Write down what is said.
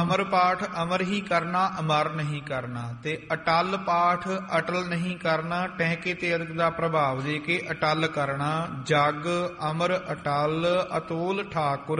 ਅਮਰ ਪਾਠ ਅਮਰ ਹੀ ਕਰਨਾ, ਅਮਰ ਨਹੀਂ ਕਰਨਾ। ਤੇ ਅਟਲ ਪਾਠ ਅਟਲ ਨਹੀਂ ਕਰਨਾ, ਟਹਿਕੇ ਤੇ ਅਦਕ ਦਾ ਪ੍ਰਭਾਵ ਦੇ ਕੇ ਅਟਲ ਕਰਨਾ। ਜਗ ਅਮਰ ਅਟਲ ਅਤੋਲ ਠਾਕੁਰ